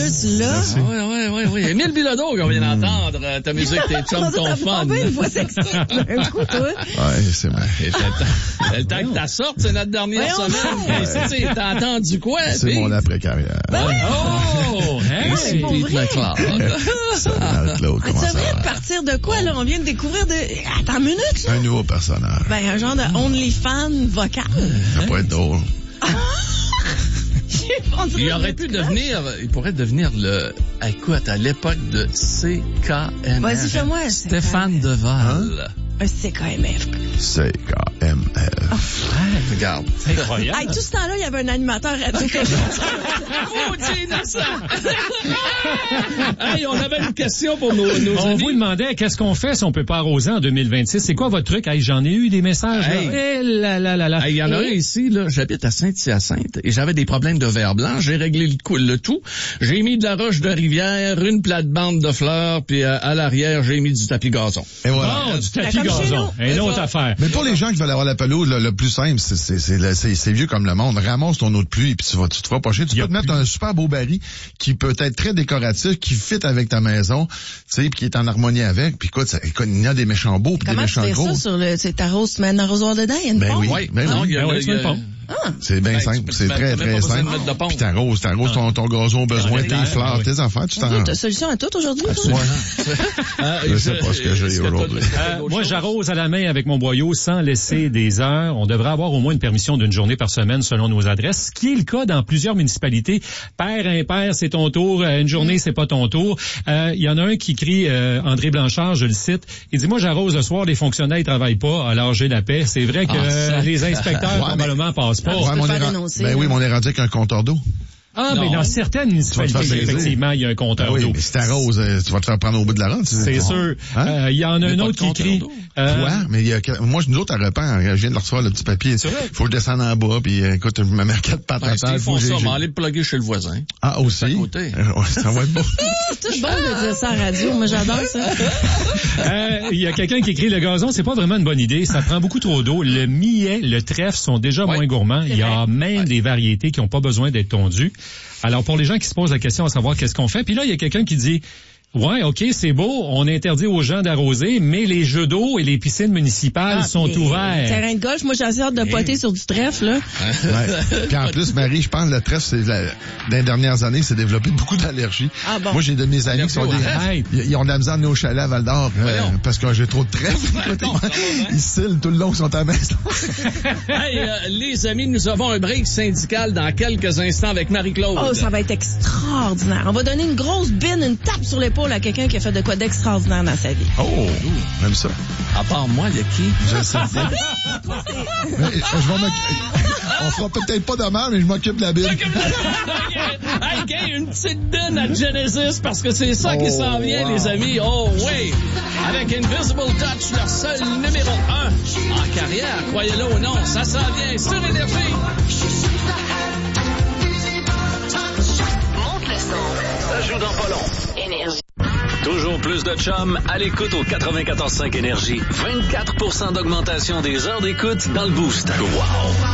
sûr, tu l'as. Oui. Émile Bilodeau, qu'on vient d'entendre. Ta musique, tes chums, ton fun. Une voix sexy. Un coup, toi. Ouais, c'est vrai. C'est le temps que t'as sorte, c'est notre dernière semaine. T'as entendu quoi? C'est mon après-carrière. Oh! Hey, pour Pete vrai? McLeod. Claude, comment Tu ça devrais va? partir de quoi, là? On vient de découvrir de... Attends une minute, là. Un nouveau personnage. Ben, un genre de OnlyFans vocal. Ça pourrait être drôle. Il pourrait devenir écoute, à l'époque de CKMF. Vas-y, fais-moi. Stéphane Deval. Un CKMF. CKMF. Regarde. C'est incroyable. Hey, tout ce temps-là, il y avait un animateur radio que Maudit innocent! Hey, on avait une question pour nos On amis. vous demandait qu'est-ce qu'on fait si on peut pas arroser en 2026. C'est quoi votre truc? Hey, j'en ai eu des messages. Hey. Là. Il y en a un ici, là. J'habite à Saint-Hyacinthe et j'avais des problèmes de verre blanc. J'ai réglé le tout. J'ai mis de la roche de rivière, une plate-bande de fleurs, puis à l'arrière, j'ai mis du tapis gazon. Et voilà. Bon, du tapis comme chez gazon. nous. Une autre affaire. Mais pour les gens qui veulent avoir la pelouse, le plus simple, c'est vieux comme le monde. Ramasse ton eau de pluie puis tu te feras pas chier. Tu peux te mettre un super beau baril qui peut être très décoratif, qui fit avec ta maison, tu sais, puis qui est en harmonie avec. Puis écoute, il y a des méchants beaux puis des Comment tu méchants fais gros. ça sur le... Tu t'arroses, tu mets un arrosoir dedans, il y a une Ben pompe? oui, ben Non, oui. il y a une pompe. C'est bien simple, c'est très, très simple. Puis t'arroses ton gazon au besoin, tes fleurs, tes affaires, tu t'en... T'as solution à tout aujourd'hui, toi? Je sais pas ce que j'ai aujourd'hui. Moi, j'arrose à la main avec mon boyau sans laisser des heures. On devrait avoir au moins une permission d'une journée par semaine selon nos adresses, ce qui est le cas dans plusieurs municipalités. Pair, impair, c'est ton tour. Une journée, c'est pas ton tour. Il y en a un qui crie, André Blanchard, je le cite. Il dit, moi, j'arrose le soir, les fonctionnaires, ils travaillent pas, alors j'ai la paix. C'est vrai que les inspecteurs, probablement, passent pas. Ouais, Ouais, mais oui, mais on est rendu avec un compteur d'eau. Ah, mais dans certaines municipalités, effectivement, il y a un compteur d'eau. Oui, mais si t'arroses, tu vas te faire prendre au bout de la rente. C'est sûr. Il y en a un autre qui crie. Toi, mais moi, nous autres, à Repent, je viens de recevoir le petit papier. Faut que je descende en bas, puis écoute, je me mets 4 pattes à terre. Ils font ça, on va aller le plugger chez le voisin. Ah, aussi? À côté. Ça va être beau. C'est tout bon de dire ça à la radio. Moi, j'adore ça. Il y a quelqu'un qui écrit, le gazon, c'est pas vraiment une bonne idée. Ça prend beaucoup trop d'eau. Le millet, le trèfle sont déjà moins gourmands. Il y a même des variétés qui n'ont pas besoin d'être tondues. Alors, pour les gens qui se posent la question à savoir qu'est-ce qu'on fait, puis là, il y a quelqu'un qui dit, ouais, OK, c'est beau, on interdit aux gens d'arroser, mais les jeux d'eau et les piscines municipales sont ouverts. Terrain de golf, moi, j'ai assez hâte de poter sur du trèfle, là. Ouais. Puis en plus, Marie, je pense que le trèfle, dans les dernières années, c'est développé beaucoup d'allergies. Ah bon? Moi, j'ai de mes amis qui sont ils ont de la misère de nos chalets à Val d'Or parce que j'ai trop de trèfle. Ils scillent tout le long, ils sont à la maison. Hey, les amis, nous avons un break syndical dans quelques instants avec Marie-Claude. Oh, ça va être extraordinaire. On va donner une grosse bine, une tape sur l'épaule à quelqu'un qui a fait de quoi d'extraordinaire dans sa vie. Oh, j'aime ça. À part moi, il y a qui? Je sais pas. On fera peut-être pas de mal, mais je m'occupe de la bille. Hey, gang, une petite bine à Genesis parce que c'est ça qui s'en vient, les amis. Oh, oui. Avec Invisible Touch, leur seul numéro 1 en carrière, croyez-le ou non, ça s'en vient sur Énergie. Monte le son. Ça joue dans pas long. Énergie. Toujours plus de chums à l'écoute au 94.5 Énergie. 24% d'augmentation des heures d'écoute dans le boost. Wow!